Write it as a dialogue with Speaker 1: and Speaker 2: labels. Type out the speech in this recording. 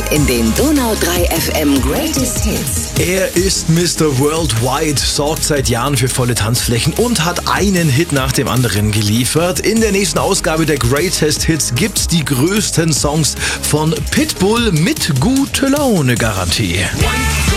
Speaker 1: in den Donau 3 FM Greatest Hits.
Speaker 2: Er ist Mr. Worldwide, sorgt seit Jahren für volle Tanzflächen und hat einen Hit nach dem anderen geliefert. In der nächsten Ausgabe der Greatest Hits gibt's die größten Songs von Pitbull mit gute Laune Garantie.